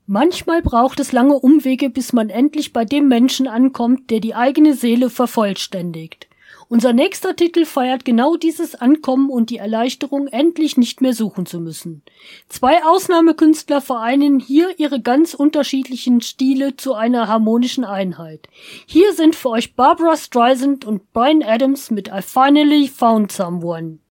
Manchmal braucht es lange Umwege, bis man endlich bei dem Menschen ankommt, der die eigene Seele vervollständigt. Unser nächster Titel feiert genau dieses Ankommen und die Erleichterung, endlich nicht mehr suchen zu müssen. 2 Ausnahmekünstler vereinen hier ihre ganz unterschiedlichen Stile zu einer harmonischen Einheit. Hier sind für euch Barbra Streisand und Bryan Adams mit I Finally Found Someone.